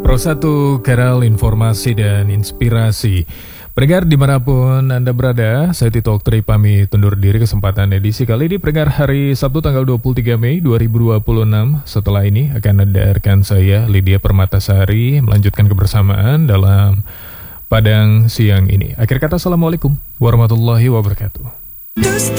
Pro 1 Kanal Informasi dan Inspirasi. Pendengar dimanapun Anda berada, saya Tito Oktri pamit undur diri kesempatan edisi kali ini. Pendengar hari Sabtu tanggal 23 Mei 2026. Setelah ini akan ada rekan saya Lydia Permatasari melanjutkan kebersamaan dalam Padang siang ini. Akhir kata, Assalamualaikum warahmatullahi wabarakatuh.